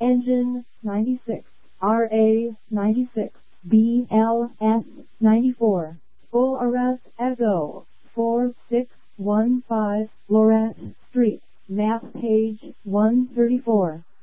Engine 96, RA 96, BLS 94. Full arrest Echo 4615 Lorette Street, map page 134.